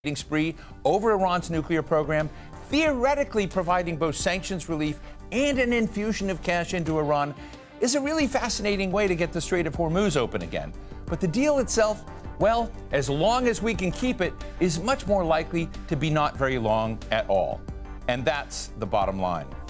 spree over Iran's nuclear program, theoretically providing both sanctions relief and an infusion of cash into Iran, is a really fascinating way to get the Strait of Hormuz open again. But the deal itself, well, as long as we can keep it, is much more likely to be not very long at all. And that's the bottom line.